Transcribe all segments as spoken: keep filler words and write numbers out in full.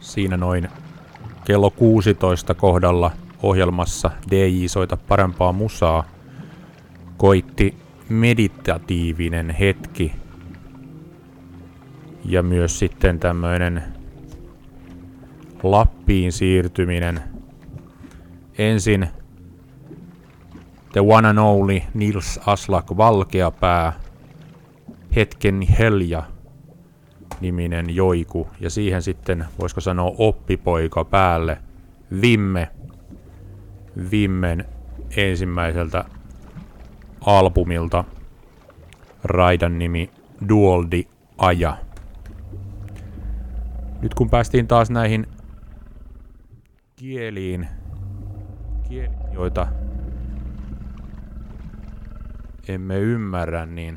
Siinä noin kello kuusitoista kohdalla ohjelmassa D J Soita parempaa musaa koitti meditatiivinen hetki ja myös sitten tämmöinen Lappiin siirtyminen. Ensin The One and Only Nils Aslak Valkeapää, Hetken Helja niminen joiku, ja siihen sitten voisiko sanoa oppipoika päälle Vimme, Vimmen ensimmäiseltä albumilta, raidan nimi Duoldi Aja. Nyt kun päästiin taas näihin kieliin, kieliin joita emme ymmärrä, niin,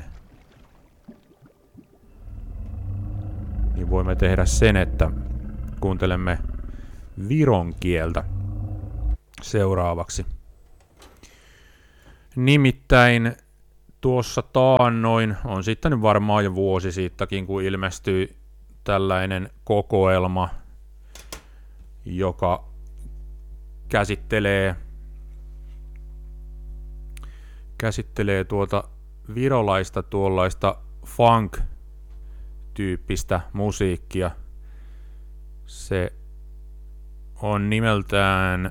niin voimme tehdä sen, että kuuntelemme viron kieltä seuraavaksi. Nimittäin tuossa taannoin, on sitten varmaan jo vuosi siitäkin, kun ilmestyi tällainen kokoelma, joka käsittelee käsittelee tuota virolaista tuollaista funk-tyyppistä musiikkia. Se on nimeltään,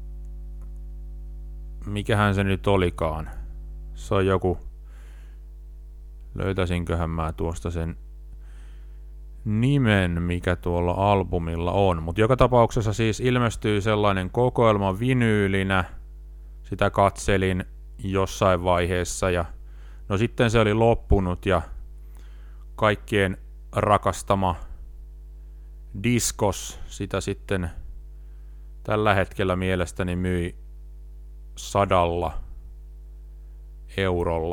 mikähän se nyt olikaan. Se on joku, löytäisinköhän mä tuosta sen nimen, mikä tuolla albumilla on. Mutta joka tapauksessa siis ilmestyy sellainen kokoelma vinyylinä. Sitä katselin jossain vaiheessa ja no sitten se oli loppunut ja kaikkien rakastama Diskos sitä sitten tällä hetkellä mielestäni myi sadalla eurolla.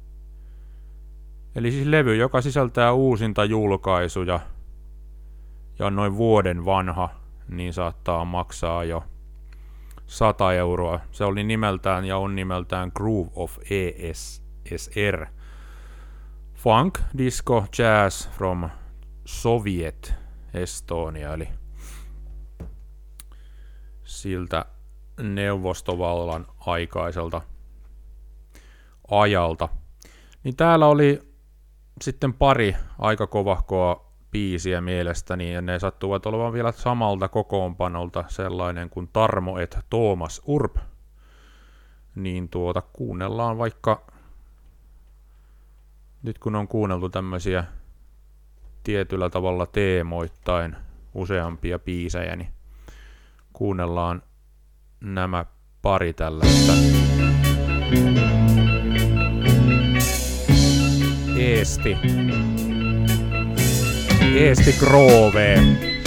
Eli siis levy, joka sisältää uusinta julkaisuja ja on noin vuoden vanha, niin saattaa maksaa jo sata euroa. Se oli nimeltään ja on nimeltään Groove of E S S R. Funk, disco, jazz from Soviet Estonia, eli siltä neuvostovallan aikaiselta ajalta. Niin täällä oli sitten pari aika kovahkoa biisiä mielestäni, ja ne sattuvat olevan vielä samalta kokoonpanolta, sellainen kuin Tarmo et Thomas Urb. Niin tuota, kuunnellaan vaikka, nyt kun on kuunneltu tämmöisiä tietyllä tavalla teemoittain useampia biisejä, niin kuunnellaan nämä pari tällaista. Eesti. Eesti Grove.